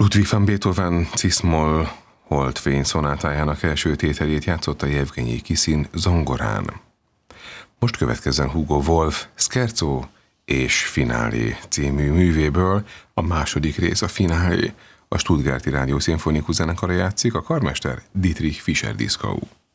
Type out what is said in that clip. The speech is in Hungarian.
Ludwig van Beethoven Cis-moll Holdfény szonátájának első tételét játszotta Jevgenyi Kisin zongorán. Most következzen Hugo Wolf Scherzo és Finálé című művéből a második rész, a Finálé. A Stuttgarti Rádió Szimfonikus Zenekara játszik, a karmester Dietrich Fischer-Dieskau.